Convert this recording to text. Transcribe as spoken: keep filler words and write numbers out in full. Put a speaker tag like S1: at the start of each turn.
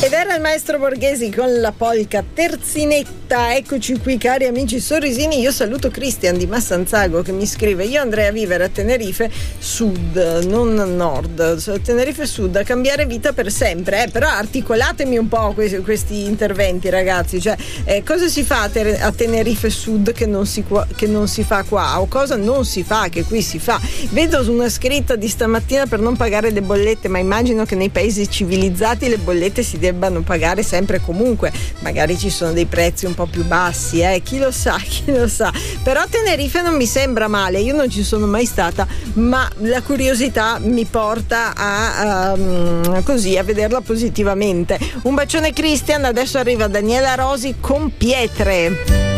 S1: Ed era il maestro Borghesi con la polca terzinetta. Eccoci qui, cari amici sorrisini. Io saluto Cristian di Massanzago che mi scrive: io andrei a vivere a Tenerife Sud, non Nord, Tenerife Sud, a cambiare vita per sempre. Eh, però articolatemi un po' questi, questi interventi, ragazzi. Cioè, eh, cosa si fa a, ter- a Tenerife Sud che non, si qua- che non si fa qua? O cosa non si fa che qui si fa? Vedo una scritta di stamattina per non pagare le bollette, ma immagino che nei paesi civilizzati le bollette si debbano pagare sempre comunque. Magari ci sono dei prezzi un po' più bassi, eh? Chi lo sa, chi lo sa. Però Tenerife non mi sembra male, io non ci sono mai stata, ma la curiosità mi porta a um, così a vederla positivamente. Un bacione Cristian, adesso arriva Daniela Rosi con Pietre.